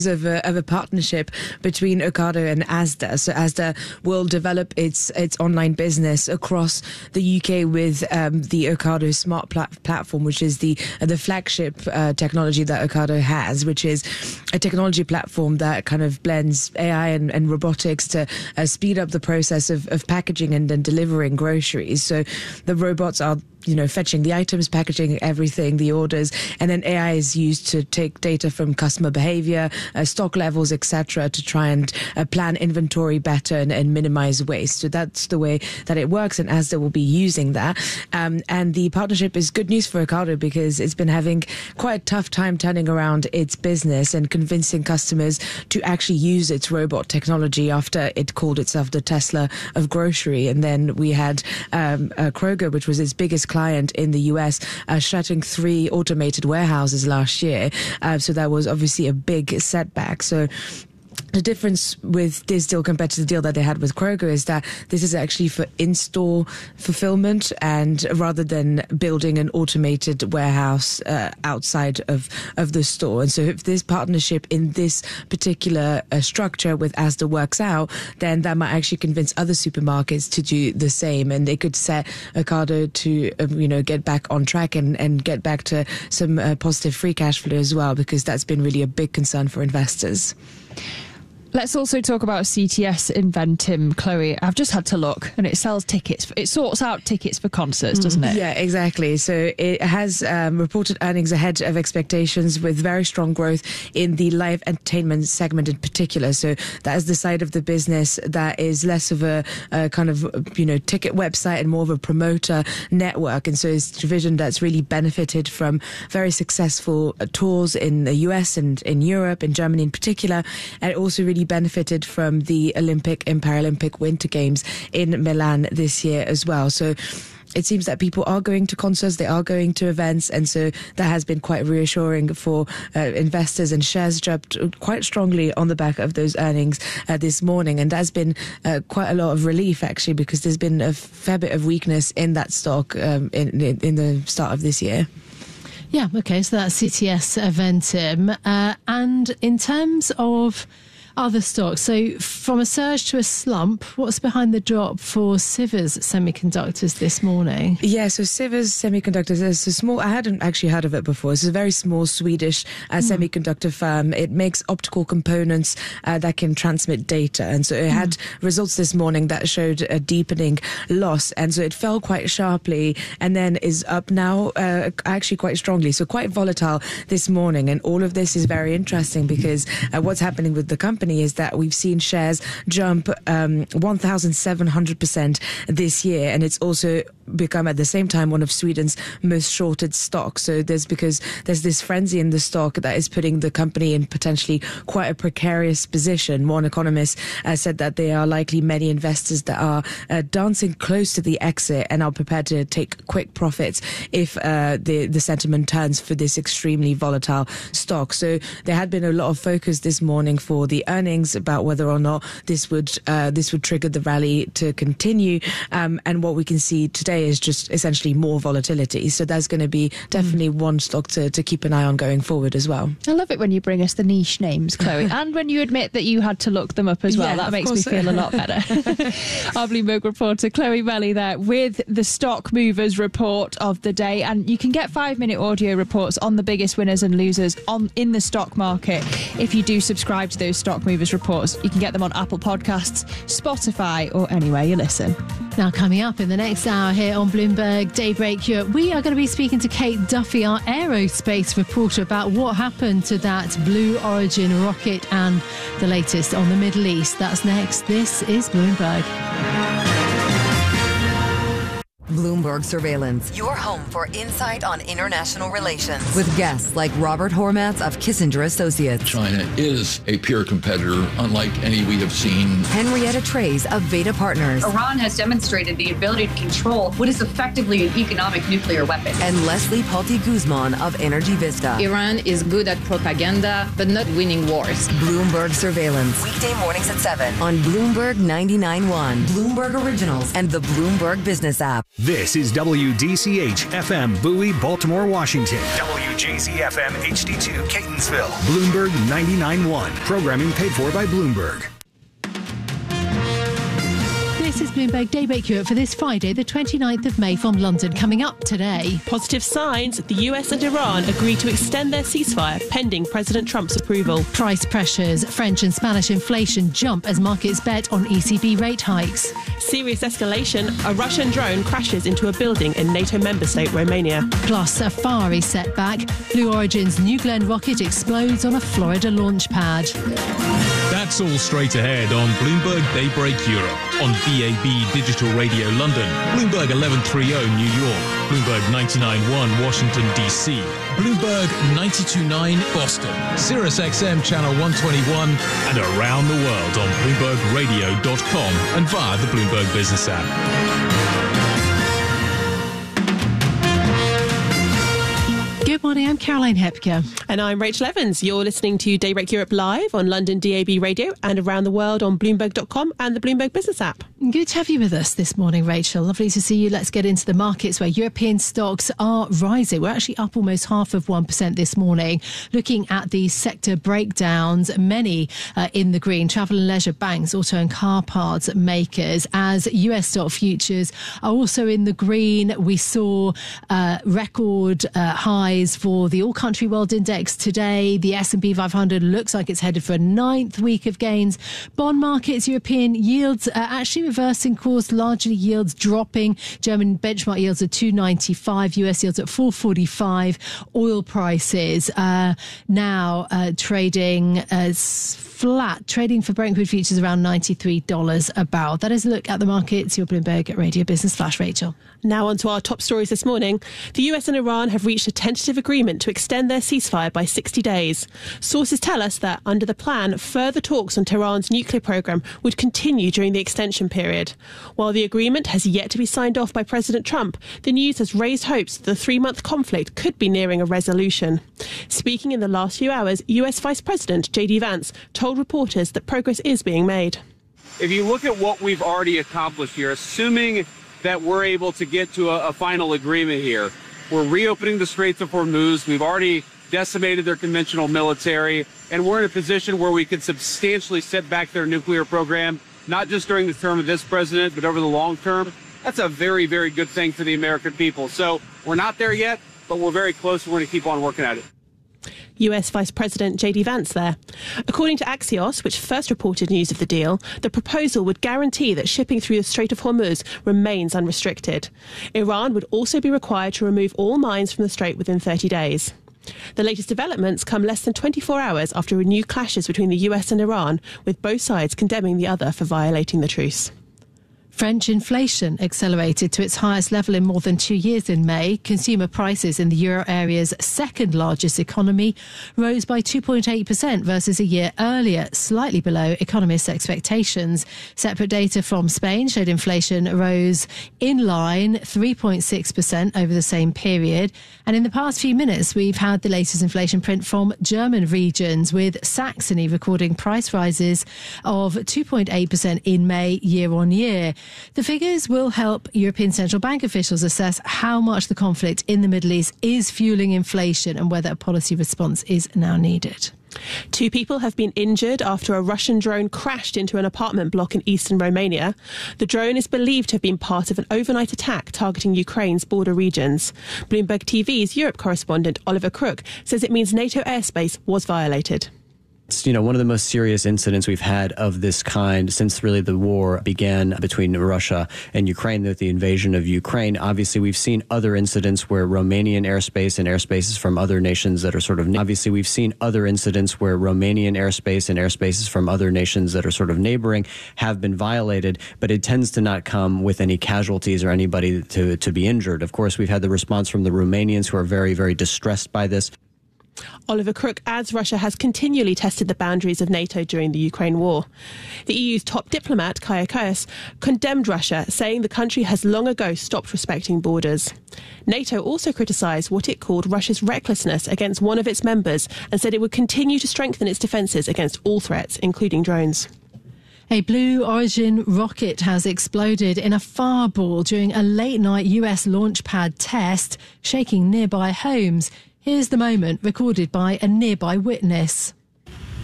of a partnership between Ocado and Asda. So Asda will develop its online business across the UK with the Ocado Smart platform, which is the flagship technology that Ocado has, which is a technology platform that kind of blends AI and robotics to speed up the process of packaging and then delivering groceries. So the robots are fetching the items, packaging everything, the orders, and then AI is used to take data from customer behavior, stock levels, etc., to try and plan inventory better and minimize waste. So that's the way that it works, and Asda will be using that. And the partnership is good news for Ocado because it's been having quite a tough time turning around its business and convincing customers to actually use its robot technology after it called itself the Tesla of grocery. And then we had Kroger, which was its biggest client in the US, shutting 3 automated warehouses last year. So that was obviously a big setback. So the difference with this deal compared to the deal that they had with Kroger is that this is actually for in-store fulfillment, and rather than building an automated warehouse outside of the store. And so if this partnership in this particular structure with Asda works out, then that might actually convince other supermarkets to do the same, and they could set Ocado to get back on track and get back to some positive free cash flow as well, because that's been really a big concern for investors. Let's also talk about CTS Eventim, Chloe. I've just had to look, and it sells tickets. It sorts out tickets for concerts, doesn't it? Yeah, exactly. So it has reported earnings ahead of expectations with very strong growth in the live entertainment segment in particular. So that is the side of the business that is less of a kind of, ticket website and more of a promoter network. And so it's a division that's really benefited from very successful tours in the US and in Europe, in Germany in particular, and it also really benefited from the Olympic and Paralympic Winter Games in Milan this year as well. So it seems that people are going to concerts, they are going to events, and so that has been quite reassuring for investors, and shares jumped quite strongly on the back of those earnings this morning. And that's been quite a lot of relief, actually, because there's been a fair bit of weakness in that stock in the start of this year. Yeah, okay, so that's CTS Eventim. And in terms of other stocks, so from a surge to a slump, what's behind the drop for Sivers Semiconductors this morning? Yeah, so Sivers Semiconductors is a small, I hadn't actually heard of it before. It's a very small Swedish semiconductor firm. It makes optical components that can transmit data. And so it had results this morning that showed a deepening loss. And so it fell quite sharply and then is up now actually quite strongly. So quite volatile this morning. And all of this is very interesting because what's happening with the company is that we've seen shares jump 1,700% this year, and it's also become at the same time one of Sweden's most shorted stocks. So there's this frenzy in the stock that is putting the company in potentially quite a precarious position. One economist said that there are likely many investors that are dancing close to the exit and are prepared to take quick profits if the sentiment turns for this extremely volatile stock. So there had been a lot of focus this morning for the earnings about whether or not this would trigger the rally to continue, and what we can see today is just essentially more volatility. So there's going to be definitely one stock to keep an eye on going forward as well. I love it when you bring us the niche names, Chloe, and when you admit that you had to look them up as well. That makes me feel a lot better. Our Bloomberg reporter Chloe Belly there with the stock movers report of the day, and you can get 5-minute audio reports on the biggest winners and losers in the stock market if you do subscribe to those stock movers reports. You can get them on Apple Podcasts, Spotify, or anywhere you listen. Now, coming up in the next hour here on Bloomberg Daybreak Europe, we are going to be speaking to Kate Duffy, our aerospace reporter, about what happened to that Blue Origin rocket and the latest on the Middle East. That's next. This is Bloomberg. Bloomberg Surveillance, Your home for insight on international relations. with guests like Robert Hormats of Kissinger Associates, China is a peer competitor unlike any we have seen. Henrietta Trays of Veda Partners, Iran has demonstrated the ability to control what is effectively an economic nuclear weapon. and Leslie Palti Guzman of Energy Vista. Iran is good at propaganda, but not winning wars. Bloomberg Surveillance Weekday mornings at 7. on Bloomberg 99.1, Bloomberg Originals, and the Bloomberg Business app. This This is WDCH FM Bowie, Baltimore, Washington. WJZ FM HD2 Catonsville. Bloomberg 99.1. Programming paid for by Bloomberg. This is Bloomberg Daybreak Europe for this Friday, the 29th of May from London. Coming up today. Positive signs. The US and Iran agree to extend their ceasefire pending President Trump's approval. Price pressures. French and Spanish inflation jump as markets bet on ECB rate hikes. Serious escalation. A Russian drone crashes into a building in NATO member state Romania. Plus, a fiery setback. Blue Origin's New Glenn rocket explodes on a Florida launch pad. That's all straight ahead on Bloomberg Daybreak Europe, on DAB Digital Radio London, Bloomberg 1130 New York, Bloomberg 99.1 Washington DC, Bloomberg 92.9 Boston, Sirius XM Channel 121, and around the world on BloombergRadio.com and via the Bloomberg Business app. Good morning, I'm Caroline Hepker. And I'm Rachel Evans. You're listening to Daybreak Europe live on London DAB Radio and around the world on Bloomberg.com and the Bloomberg Business app. Good to have you with us this morning, Rachel. Lovely to see you. Let's get into the markets where European stocks are rising. We're actually up almost 0.5% this morning. Looking at the sector breakdowns, many in the green. Travel and leisure, banks, auto and car parts makers. As US stock futures are also in the green. We saw record highs for the All Country World Index today. The S&P 500 looks like it's headed for a 9th week of gains. Bond markets, European yields actually reversing course, largely yields dropping. German benchmark yields at 2.95, US yields at 4.45. Oil prices now trading as flat, trading for Brent crude futures around $93 a barrel. That is a look at the markets. Your Bloomberg Radio Business Flash, Rachel. Now on to our top stories this morning. The US and Iran have reached a tentative agreement to extend their ceasefire by 60 days. Sources tell us that under the plan, further talks on Tehran's nuclear program would continue during the extension period. While the agreement has yet to be signed off by President Trump, the news has raised hopes that the 3-month conflict could be nearing a resolution. Speaking in the last few hours, US Vice President J.D. Vance told reporters that progress is being made. If you look at what we've already accomplished here, assuming that we're able to get to a final agreement here, we're reopening the Straits of Hormuz. We've already decimated their conventional military, and we're in a position where we can substantially set back their nuclear program, not just during the term of this president, but over the long term. That's a very, very good thing for the American people. So we're not there yet, but we're very close. We're going to keep on working at it. US Vice President J.D. Vance there. According to Axios, which first reported news of the deal, the proposal would guarantee that shipping through the Strait of Hormuz remains unrestricted. Iran would also be required to remove all mines from the strait within 30 days. The latest developments come less than 24 hours after renewed clashes between the US and Iran, with both sides condemning the other for violating the truce. French inflation accelerated to its highest level in more than 2 years in May. Consumer prices in the euro area's second largest economy rose by 2.8% versus a year earlier, slightly below economists' expectations. Separate data from Spain showed inflation rose in line 3.6% over the same period. And in the past few minutes, we've had the latest inflation print from German regions, with Saxony recording price rises of 2.8% in May year on year. The figures will help European Central Bank officials assess how much the conflict in the Middle East is fueling inflation and whether a policy response is now needed. 2 people have been injured after a Russian drone crashed into an apartment block in eastern Romania. The drone is believed to have been part of an overnight attack targeting Ukraine's border regions. Bloomberg TV's Europe correspondent Oliver Crook says it means NATO airspace was violated. It's, one of the most serious incidents we've had of this kind since really the war began between Russia and Ukraine, with the invasion of Ukraine. Obviously, we've seen other incidents where Romanian airspace and airspaces from other nations that are sort of neighboring have been violated, but it tends to not come with any casualties or anybody to be injured. Of course, we've had the response from the Romanians, who are very, very distressed by this. Oliver Crook adds Russia has continually tested the boundaries of NATO during the Ukraine war. The EU's top diplomat, Kaja Kallas, condemned Russia, saying the country has long ago stopped respecting borders. NATO also criticised what it called Russia's recklessness against one of its members and said it would continue to strengthen its defences against all threats, including drones. A Blue Origin rocket has exploded in a fireball during a late-night US launch pad test, shaking nearby homes. Here's the moment recorded by a nearby witness.